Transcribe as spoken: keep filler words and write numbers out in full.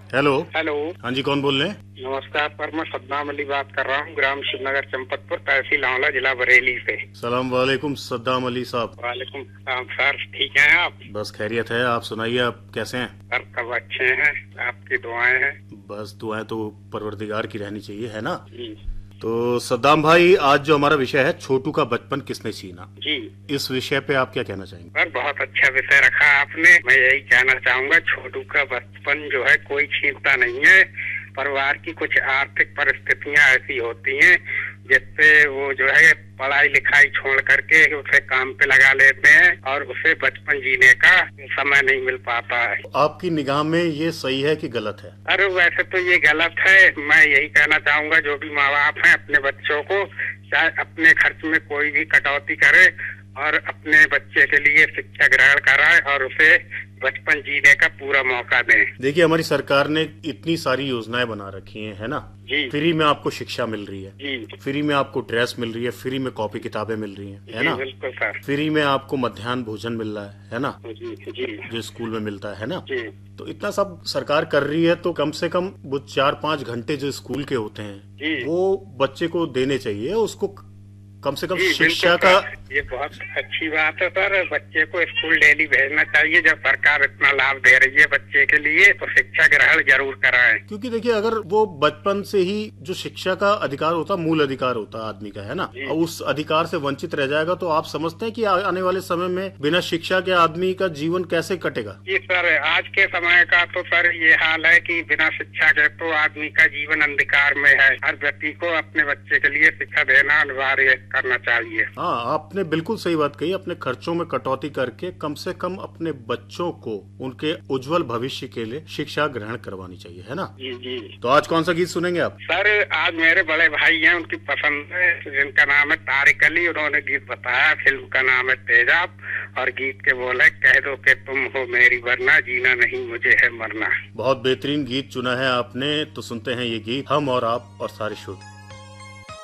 Hello. Hello. हाँ जी, कौन बोल रहे हैं? नमस्कार सर, मैं सद्दाम अली बात कर रहा हूँ, ग्राम शिवनगर चंपतपुर, तहसील आंवला, जिला बरेली से। सलाम वालेकुम सद्दाम अली साहब। वालेकुम सलाम सर, ठीक हैं आप? बस खैरियत है, आप सुनाइए, आप कैसे हैं? सर सब अच्छे हैं, आपकी दुआएं हैं। बस दुआएं तो परवरदिगार की रहनी चाहिए, है ना? जी। तो सद्दाम भाई, आज जो हमारा विषय है, छोटू का बचपन किसने छीना, जी, इस विषय पे आप क्या कहना चाहेंगे? सर बहुत अच्छा विषय रखा आपने। मैं यही कहना चाहूंगा, छोटू का बचपन जो है कोई छीनता नहीं है। परिवार की कुछ आर्थिक परिस्थितियां ऐसी होती हैं जिससे वो जो है पढ़ाई लिखाई छोड़ करके उसे काम पे लगा लेते हैं और उसे बचपन जीने का समय नहीं मिल पाता है। आपकी निगाह में ये सही है कि गलत है? अरे वैसे तो ये गलत है। मैं यही कहना चाहूंगा, जो भी माँ बाप हैं अपने बच्चों को चाहे अपने खर्च में कोई भी कटौती करे और अपने बच्चे के लिए शिक्षा ग्रहण कराए और उसे बचपन जीने का पूरा मौका दें। देखिए, हमारी सरकार ने इतनी सारी योजनाएं बना रखी हैं, है ना? जी। फ्री में आपको शिक्षा मिल रही है, जी। फ्री में आपको ड्रेस मिल रही है, फ्री में कॉपी किताबें मिल रही हैं, है ना? बिल्कुल सर। फ्री में आपको मध्याह्न भोजन मिल रहा है, है ना? जी जी। जो स्कूल में मिलता है ना? जी। तो इतना सब सरकार कर रही है, तो कम से कम वो चार पाँच घंटे जो स्कूल के होते हैं जी। वो बच्चे को देने चाहिए, उसको कम से कम जी, शिक्षा का। ये बहुत अच्छी बात है सर, बच्चे को स्कूल डेली भेजना चाहिए। जब सरकार इतना लाभ दे रही है बच्चे के लिए तो शिक्षा ग्रहण जरूर कराएं। क्योंकि देखिए, अगर वो बचपन से ही जो शिक्षा का अधिकार होता, मूल अधिकार होता आदमी का, है ना, और उस अधिकार से वंचित रह जाएगा तो आप समझते हैं कि आने वाले समय में बिना शिक्षा के आदमी का जीवन कैसे कटेगा? जी सर, आज के समय का तो सर ये हाल है कि बिना शिक्षा के तो आदमी का जीवन अंधकार में है। हर व्यक्ति को अपने बच्चे के लिए शिक्षा देना अनिवार्य करना चाहिए। हाँ, आपने बिल्कुल सही बात कही। अपने खर्चों में कटौती करके कम से कम अपने बच्चों को उनके उज्जवल भविष्य के लिए शिक्षा ग्रहण करवानी चाहिए, है ना? जी जी। तो आज कौन सा गीत सुनेंगे आप? सर आज मेरे बड़े भाई हैं, उनकी पसंद है, जिनका नाम है तारिक अली। उन्होंने गीत बताया, फिल्म का नाम है तेजाब और गीत के बोले, कह दो कि तुम हो मेरी वरना, जीना नहीं मुझे है मरना। बहुत बेहतरीन गीत चुना है आपने। तो सुनते हैं ये गीत, हम और आप और सारे श्रोता।